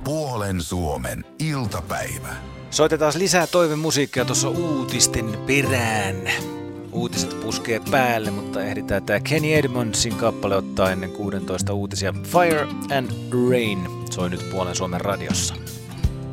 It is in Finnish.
Puolen Suomen iltapäivä. Soitetaan lisää toivemusiikkia tuossa uutisten perään. Uutiset puskee päälle, mutta ehditään tää Kenny Edmondsin kappale ottaa ennen 16 uutisia. Fire and Rain soi nyt Puolen Suomen radiossa.